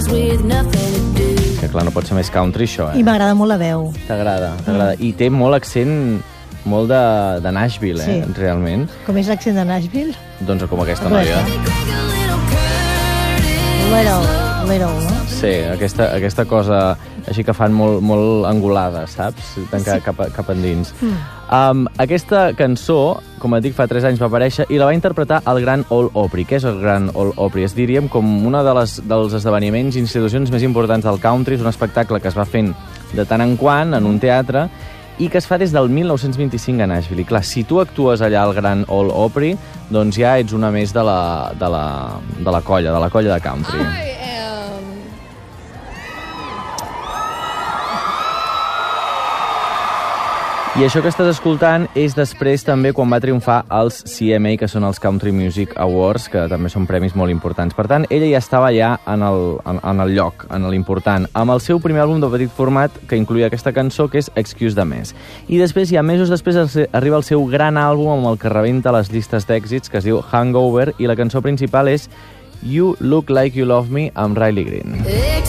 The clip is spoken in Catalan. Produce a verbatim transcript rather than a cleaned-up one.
Que clar, no pot ser més country, això, eh? I m'agrada molt la veu. T'agrada, t'agrada. I té molt accent, molt de, de Nashville, eh, Sí. realment. Com és l'accent de Nashville? Doncs com aquesta noia. Little, little, no? Sí, aquesta, aquesta cosa així que fan molt, molt angulada, saps? Tancar Sí. cap, a- cap endins. Mm. Um, aquesta cançó, com et dic, fa tres anys va aparèixer i la va interpretar el Grand Ole Opry. Què és el Grand Ole Opry? És, diríem, com una de les, dels esdeveniments i institucions més importants del country. És un espectacle que es va fent de tant en quant en un teatre i que es fa des del mil nou-cents vint-i-cinc a Nashville. I clar, si tu actues allà al Grand Ole Opry, doncs ja ets una més de la, de la, de la colla, de la colla de country. I am... I això que estàs escoltant és després també quan va triomfar els C M A, que són els Country Music Awards, que també són premis molt importants. Per tant, ella ja estava allà en el, en, en el lloc, en l'important, amb el seu primer àlbum de petit format que incluïa aquesta cançó, que és Excuse the Mess. I després, ja mesos després, arriba el seu gran àlbum amb el que rebenta les llistes d'èxits, que es diu Hangover, i la cançó principal és You Look Like You Love Me, amb Riley Green.